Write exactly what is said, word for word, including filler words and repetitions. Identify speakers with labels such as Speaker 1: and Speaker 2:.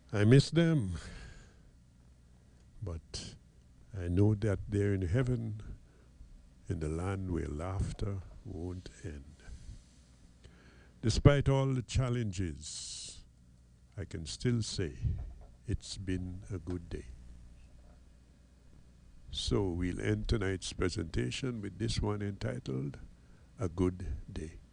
Speaker 1: I miss them, but I know that they're in heaven, in the land where laughter won't end. Despite all the challenges, I can still say it's been a good day. So we'll end tonight's presentation with this one entitled A Good Day.